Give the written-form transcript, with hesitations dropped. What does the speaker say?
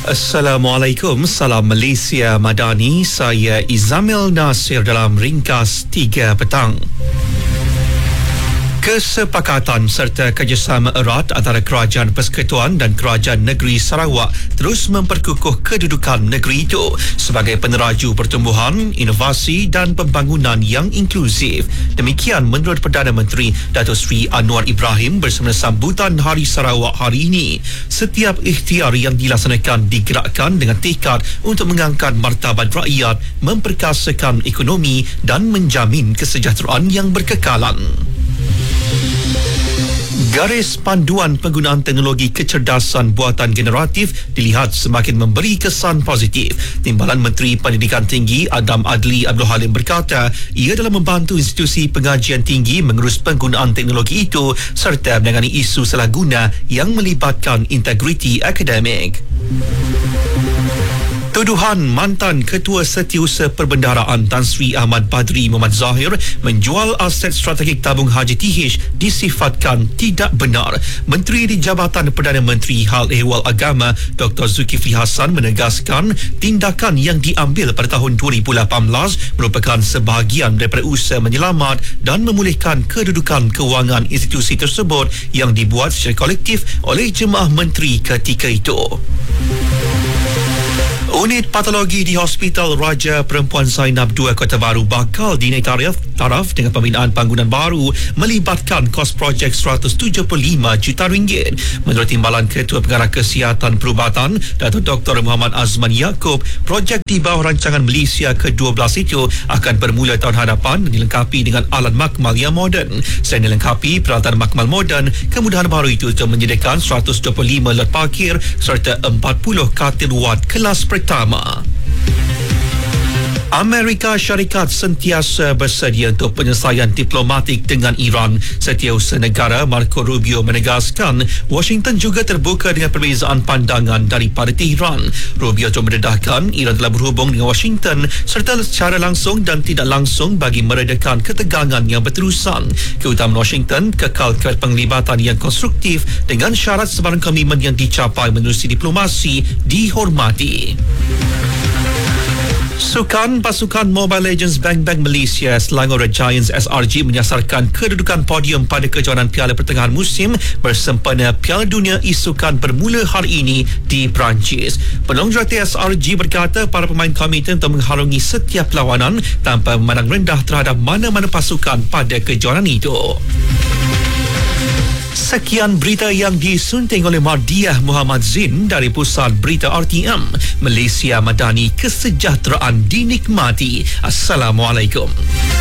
Assalamualaikum, salam Malaysia Madani. Saya Izamil Nasir dalam ringkas 3 petang. Kesepakatan serta kerjasama erat antara Kerajaan Persekutuan dan Kerajaan Negeri Sarawak terus memperkukuh kedudukan negeri itu sebagai peneraju pertumbuhan, inovasi dan pembangunan yang inklusif. Demikian menurut Perdana Menteri Datuk Seri Anwar Ibrahim bersama sambutan Hari Sarawak hari ini. Setiap ikhtiar yang dilaksanakan digerakkan dengan tekad untuk mengangkat martabat rakyat, memperkasakan ekonomi dan menjamin kesejahteraan yang berkekalan. Garis panduan penggunaan teknologi kecerdasan buatan generatif dilihat semakin memberi kesan positif. Timbalan Menteri Pendidikan Tinggi Adam Adli Abdul Halim berkata, ia dalam membantu institusi pengajian tinggi mengurus penggunaan teknologi itu serta menangani isu salah guna yang melibatkan integriti akademik. Tuduhan mantan Ketua Setiausaha Perbendaharaan Tan Sri Ahmad Badri Muhammad Zahir menjual aset strategik tabung Haji TH disifatkan tidak benar. Menteri di Jabatan Perdana Menteri Hal Ehwal Agama Dr. Zulkifli Hassan menegaskan tindakan yang diambil pada tahun 2018 merupakan sebahagian daripada usaha menyelamat dan memulihkan kedudukan kewangan institusi tersebut yang dibuat secara kolektif oleh jemaah menteri ketika itu. Unit patologi di Hospital Raja Perempuan Zainab II Kota Baru bakal dinaik taraf dengan pembinaan bangunan baru melibatkan kos projek RM175 juta. Menurut Timbalan Ketua Pengarah Kesihatan Perubatan Datuk Dr. Muhammad Azman Yaakob, projek di bawah rancangan Malaysia ke-12 itu akan bermula tahun hadapan dan dilengkapi dengan alat makmal yang moden. Selain dilengkapi peralatan makmal moden, kemudahan baru itu menyediakan 125 lot parkir serta 40 katil wad kelas pertama. Amerika Syarikat sentiasa bersedia untuk penyelesaian diplomatik dengan Iran. Setiausaha Negara Marco Rubio menegaskan Washington juga terbuka dengan perbezaan pandangan daripada Tehran. Rubio juga mendedahkan Iran telah berhubung dengan Washington serta secara langsung dan tidak langsung bagi meredakan ketegangan yang berterusan. Keutamaan Washington kekal penglibatan yang konstruktif dengan syarat sebarang komitmen yang dicapai menerusi diplomasi dihormati. Sukan pasukan Mobile Legends Bang Bang Malaysia Selangor Red Giants SRG menyasarkan kedudukan podium pada kejohanan Piala Pertengahan Musim bersempena Piala Dunia Isukan bermula hari ini di Perancis. Penolong jurulatih SRG berkata para pemain komited untuk mengharungi setiap perlawanan tanpa memandang rendah terhadap mana-mana pasukan pada kejohanan itu. Sekian berita yang disunting oleh Mardiah Muhammad Zin dari Pusat Berita RTM. Malaysia Madani, kesejahteraan dinikmati. Assalamualaikum.